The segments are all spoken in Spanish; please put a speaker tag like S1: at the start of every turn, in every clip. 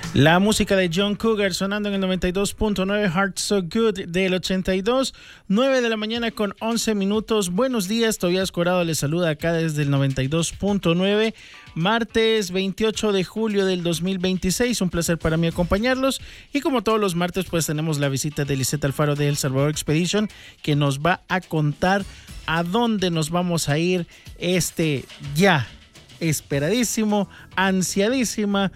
S1: La música de John Cougar sonando en el 92.9 Heart So Good del 82, 9 de la mañana con 11 minutos. Buenos días, Tobías Corado les saluda acá desde el 92.9, martes 28 de julio del 2026. Un placer para mí acompañarlos y como todos los martes pues tenemos la visita de Lisette Alfaro de El Salvador Expedition, que nos va a contar a dónde nos vamos a ir ya esperadísimo, ansiadísima.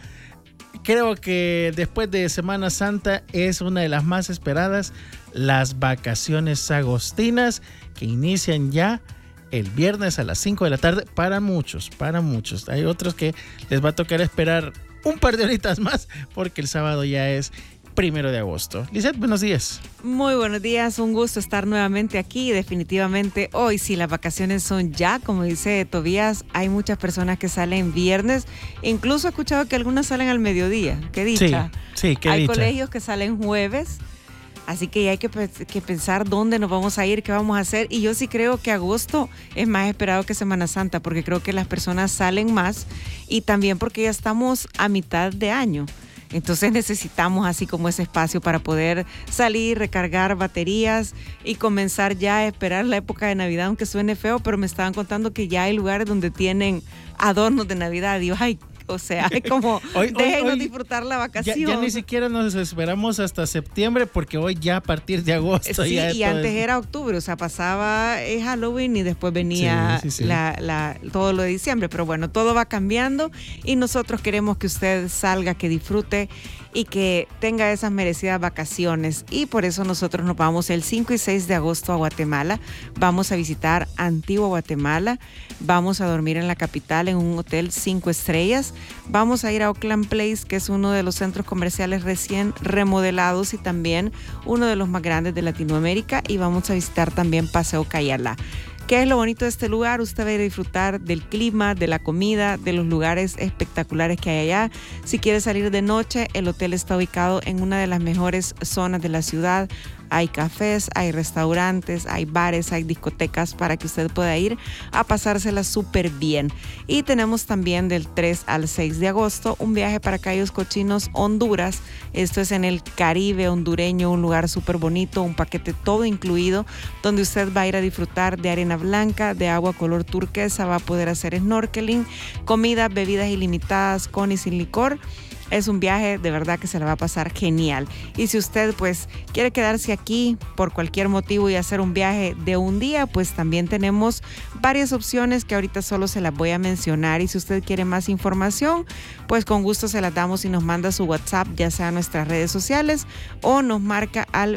S1: Creo que después de Semana Santa es una de las más esperadas, las vacaciones agostinas, que inician ya el viernes a las 5 de la tarde para muchos. Hay otros que les va a tocar esperar un par de horitas más porque el sábado ya es 1 de agosto. Lisette, buenos días.
S2: Muy buenos días, un gusto estar nuevamente aquí. Definitivamente hoy sí las vacaciones son ya, como dice Tobías, hay muchas personas que salen viernes, incluso he escuchado que algunas salen al mediodía, qué dicha.
S1: Sí, qué
S2: hay
S1: dicha.
S2: Colegios que salen jueves, así que ya hay que pensar dónde nos vamos a ir, qué vamos a hacer, y yo sí creo que agosto es más esperado que Semana Santa, porque creo que las personas salen más y también porque ya estamos a mitad de año. Entonces necesitamos así como ese espacio para poder salir, recargar baterías y comenzar ya a esperar la época de Navidad, aunque suene feo, pero me estaban contando que ya hay lugares donde tienen adornos de Navidad. Digo, ay, o sea, es como déjenos disfrutar la vacación.
S1: Ya ni siquiera nos esperamos hasta septiembre porque hoy ya a partir de agosto.
S2: Sí,
S1: ya
S2: y antes era octubre, o sea, pasaba Halloween y después venía
S1: sí.
S2: todo lo de diciembre. Pero bueno, todo va cambiando y nosotros queremos que usted salga, que disfrute y que tenga esas merecidas vacaciones. Y por eso nosotros nos vamos el 5 y 6 de agosto a Guatemala. Vamos a visitar Antigua Guatemala. Vamos a dormir en la capital en un hotel 5 estrellas. Vamos a ir a Oakland Place, que es uno de los centros comerciales recién remodelados y también uno de los más grandes de Latinoamérica. Y vamos a visitar también Paseo Cayala. ¿Qué es lo bonito de este lugar? Usted va a ir a disfrutar del clima, de la comida, de los lugares espectaculares que hay allá. Si quiere salir de noche, el hotel está ubicado en una de las mejores zonas de la ciudad. Hay cafés, hay restaurantes, hay bares, hay discotecas para que usted pueda ir a pasársela súper bien. Y tenemos también del 3 al 6 de agosto un viaje para Cayos Cochinos, Honduras. Esto es en el Caribe hondureño, un lugar súper bonito, un paquete todo incluido, donde usted va a ir a disfrutar de arena blanca, de agua color turquesa, va a poder hacer snorkeling, comida, bebidas ilimitadas con y sin licor. Es un viaje de verdad que se la va a pasar genial. Y si usted pues quiere quedarse aquí por cualquier motivo y hacer un viaje de un día, pues también tenemos varias opciones que ahorita solo se las voy a mencionar. Y si usted quiere más información, pues con gusto se las damos y nos manda su WhatsApp, ya sea a nuestras redes sociales o nos marca al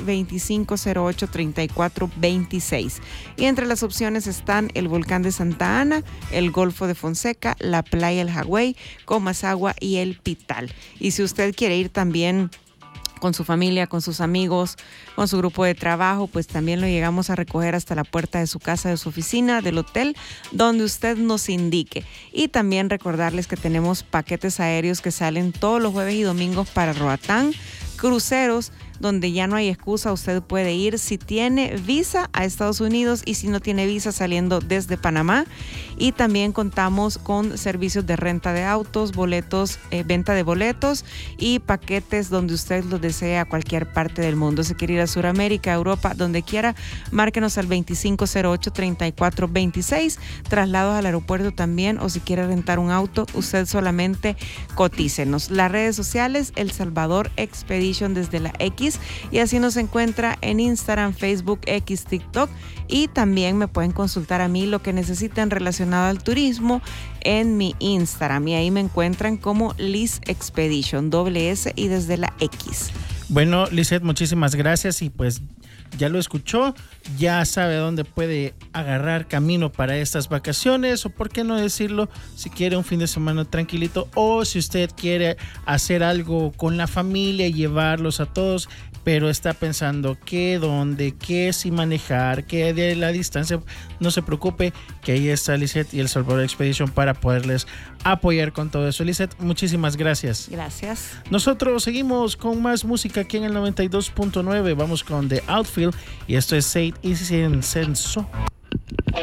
S2: 2508-3426. Y entre las opciones están el volcán de Santa Ana, el Golfo de Fonseca, la playa El Hawái, Comasagua y el Pital. Y si usted quiere ir también con su familia, con sus amigos, con su grupo de trabajo, pues también lo llegamos a recoger hasta la puerta de su casa, de su oficina, del hotel, donde usted nos indique. Y también recordarles que tenemos paquetes aéreos que salen todos los jueves y domingos para Roatán, cruceros, donde ya no hay excusa, usted puede ir si tiene visa a Estados Unidos y si no tiene visa saliendo desde Panamá. Y también contamos con servicios de renta de autos, boletos, venta de boletos y paquetes donde usted los desea a cualquier parte del mundo. Si quiere ir a Sudamérica, Europa, donde quiera, márquenos al 2508-3426. Traslados al aeropuerto también, o si quiere rentar un auto, usted solamente cotícenos. Las redes sociales, El Salvador Expedition desde la X, y así nos encuentra en Instagram, Facebook, X, TikTok, y también me pueden consultar a mí lo que necesiten relacionado al turismo en mi Instagram, y ahí me encuentran como Liz Expedition, S y desde la X.
S1: Bueno, Lisette, muchísimas gracias y pues ya lo escuchó, ya sabe dónde puede agarrar camino para estas vacaciones, o por qué no decirlo, si quiere un fin de semana tranquilito, o si usted quiere hacer algo con la familia y llevarlos a todos, pero está pensando qué, dónde, qué, si manejar, qué de la distancia, no se preocupe, que ahí está Lisette y El Salvador Expedition para poderles apoyar con todo eso. Lisette, muchísimas gracias.
S2: Gracias.
S1: Nosotros seguimos con más música aquí en el 92.9, vamos con The Outfield y esto es Said y Censo.